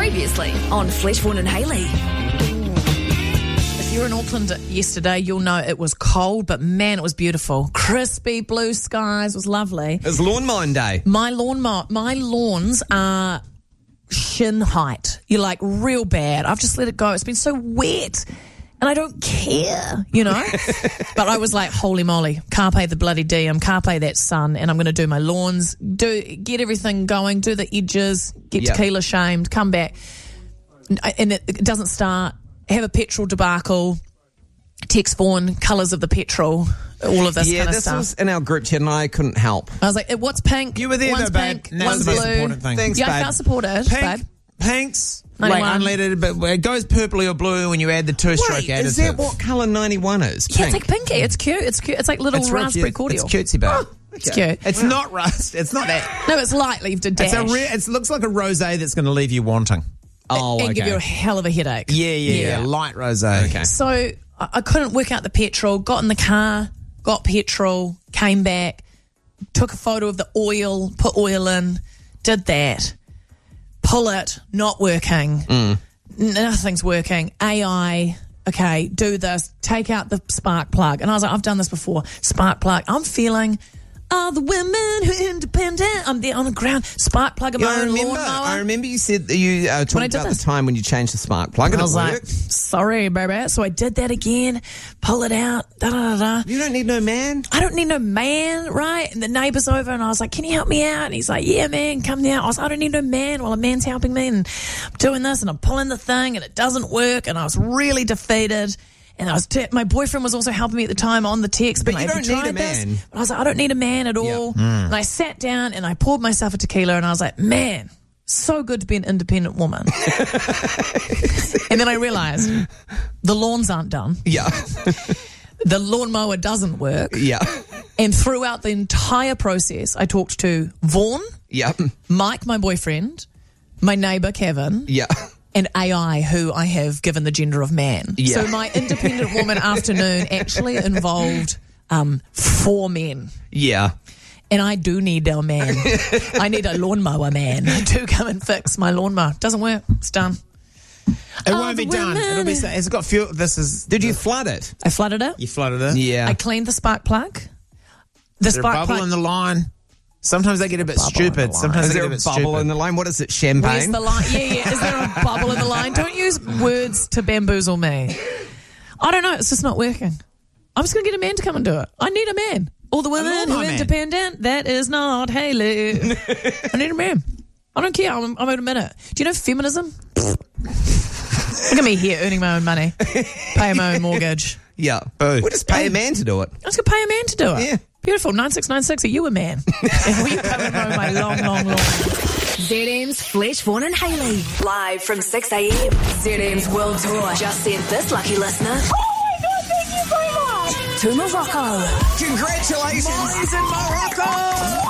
Previously on Fleshborn and Hayley. If you were in Auckland yesterday, you'll know it was cold, but man, it was beautiful. Crispy blue skies, was lovely. It was lawn mowing day. My lawns are shin height. You're like real bad. I've just let it go. It's been so wet. And I don't care, you know. But I was like, holy moly, carpe the bloody diem, carpe that sun, and I'm going to do my lawns, get everything going, do the edges, get tequila shamed, come back, and it doesn't start. Have a petrol debacle, text Vaughan, colours of the petrol, all of this kind of stuff. Yeah, this was in our group chat, and I couldn't help. I was like, what's pink? You were there, one's though, babe. pink, one's blue. That's the most important thing. Thanks, yeah, babe. I felt supported, babe. Pinks, 91. like unleaded, but it goes purpley or blue when you add the two-stroke Wait, additive. is that what colour 91 is? Yeah, it's Pink. like pinky. It's cute. It's cute. It's like little It's real raspberry cute. cordial. It's cutesy, babe. It's cute. It's not rust. It's not that. No, it's light leaf to dash. It looks like a rosé that's going to leave you wanting. Oh, and okay. give you a hell of a headache. Yeah. Light rosé. Okay. So I couldn't work out the petrol, got in the car, got petrol, came back, took a photo of the oil, put oil in, did that. Pull it, not working. Nothing's working. AI, okay, do this, take out the spark plug. And I was like, I've done this before. Spark plug. I'm feeling all the women who are independent. I'm there on the ground. Spark plug in my own lawnmower. I remember you said that you talked about the time when you changed the spark plug and I was it like, worked. sorry, baby. So I did that again, pull it out, da-da-da-da. You don't need no man. I don't need no man, right? And the neighbour's over and I was like, can you help me out? And he's like, yeah, man, come down. I was like, I don't need no man while a man's helping me. And I'm doing this and I'm pulling the thing and it doesn't work. And I was really defeated. And I was my boyfriend was also helping me at the time on the text. But you don't need a man. But I was like, I don't need a man at all. And I sat down and I poured myself a tequila and I was like, man, so good to be an independent woman. And then I realised the lawns aren't done. Yeah. The lawnmower doesn't work. Yeah. And throughout the entire process, I talked to Vaughan, Yeah. Mike, my boyfriend, my neighbour, Kevin, Yeah. and AI, who I have given the gender of man. Yeah. So my independent woman afternoon actually involved 4 men. Yeah. And I do need a man. I need a lawnmower man to come and fix my lawnmower. Doesn't work. It's done. It won't be done. It'll be. It's got fuel. Did you flood it? I flooded it. You flooded it. Yeah. I cleaned the spark plug. The Is there a spark bubble plug. in the line? Sometimes they get a bit Bubble in the stupid. line. Sometimes Is they there get a a bit bubble stupid. in the line? What is it, Where's champagne? the line? Yeah. Is there a bubble in the line? Don't use words to bamboozle me. I don't know. It's just not working. I'm just going to get a man to come and do it. I need a man. All the women who lawnmower are man. independent, that is not Hayley. I need a man. I don't care. I'm going to admit it. Do you know feminism? Look at me here earning my own money, paying my own mortgage. Yeah. Boo. We'll just pay a man to do it. I was going to pay a man to do it. Yeah. Beautiful. 9696. Are you a man? Will you come and mow my long lawn? ZM's Fleshborn and Hayley. Live from 6 a.m. ZM's World Tour. Just sent this lucky listener. Oh my God, thank you so much. To Morocco. Congratulations. Molly's in Morocco.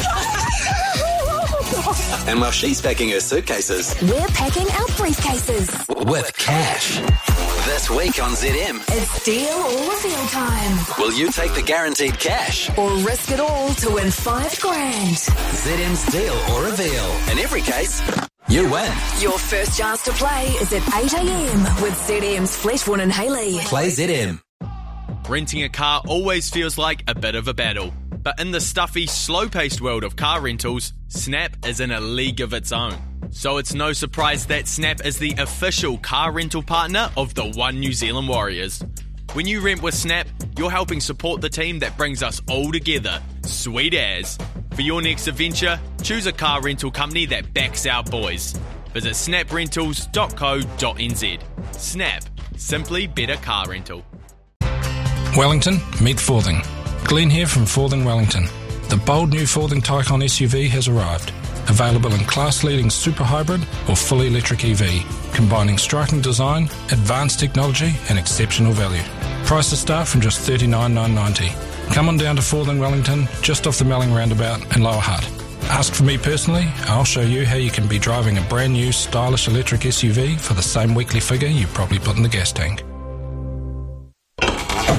And while she's packing her suitcases We're packing our briefcases. with cash. This week on ZM, It's deal or reveal time. will you take the guaranteed cash? Or risk it all to win $5,000. ZM's deal or reveal. In every case, you win. Your first chance to play is at 8 a.m. with ZM's Fleshborn and Hayley. Play ZM. Renting a car always feels like a bit of a battle. But in the stuffy, slow-paced world of car rentals, Snap is in a league of its own. So it's no surprise that Snap is the official car rental partner of the One New Zealand Warriors. When you rent with Snap, you're helping support the team that brings us all together. Sweet as. For your next adventure, choose a car rental company that backs our boys. Visit snaprentals.co.nz. Snap. Simply better car rental. Wellington, meet Forthing. Glenn here from Forthing Wellington. The bold new Forthing Taycan SUV has arrived. Available in class-leading super hybrid or fully electric EV, combining striking design, advanced technology and exceptional value. Prices start from just $39,990. Come on down to Forthing Wellington, just off the Melling roundabout in Lower Hutt. Ask for me personally, I'll show you how you can be driving a brand new stylish electric SUV for the same weekly figure you probably put in the gas tank.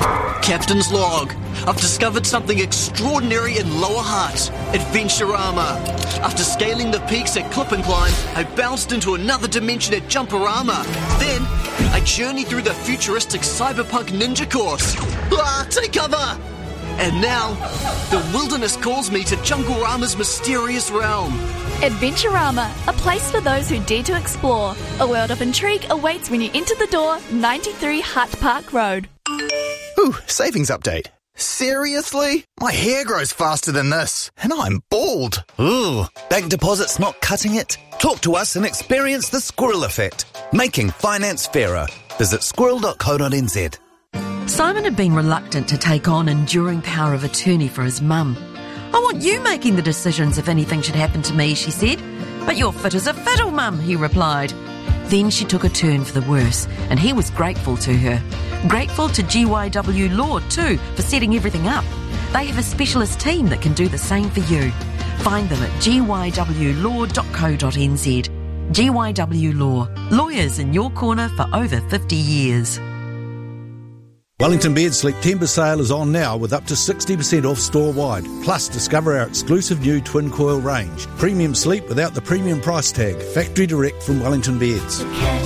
Captain's log. I've discovered something extraordinary in Lower Hutt. Adventurama. After scaling the peaks at Clip and Climb, I bounced into another dimension at Jumperama. Then, I journeyed through the futuristic cyberpunk ninja course. Take cover! And now, the wilderness calls me to Junglerama's mysterious realm. Adventurama, a place for those who dare to explore. A world of intrigue awaits when you enter the door, 93 Hutt Park Road. Ooh, savings update. Seriously? My hair grows faster than this, and I'm bald. Ooh, bank deposits not cutting it? Talk to us and experience the squirrel effect. Making finance fairer. Visit squirrel.co.nz. Simon had been reluctant to take on enduring power of attorney for his mum. I want you making the decisions if anything should happen to me, she said. But you're fit as a fiddle, Mum, he replied. Then she took a turn for the worse, and he was grateful to her. Grateful to GYW Law, too, for setting everything up. They have a specialist team that can do the same for you. Find them at gywlaw.co.nz. GYW Law. Lawyers in your corner for over 50 years. Wellington Bed Sleep Timber Sale is on now with up to 60% off store-wide. Plus, discover our exclusive new twin coil range. Premium sleep without the premium price tag. Factory direct from Wellington Beds.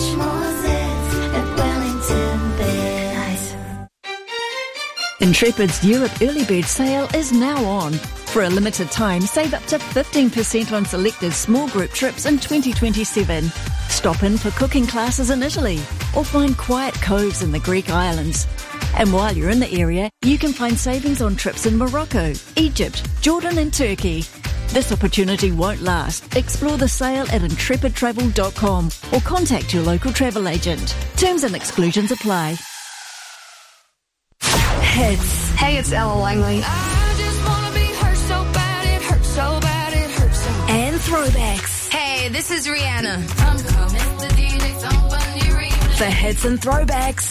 Intrepid's Europe Early Bird Sale is now on. For a limited time, save up to 15% on selected small group trips in 2027. Stop in for cooking classes in Italy or find quiet coves in the Greek islands. And while you're in the area, you can find savings on trips in Morocco, Egypt, Jordan and Turkey. This opportunity won't last. Explore the sale at intrepidtravel.com or contact your local travel agent. Terms and exclusions apply. Hits. Hey, it's Ella Langley. I just wanna be hurt so bad, it hurts so bad, it hurts so bad. And throwbacks. Hey, this is Rihanna. I'm coming to DJ somebody. The hits and throwbacks.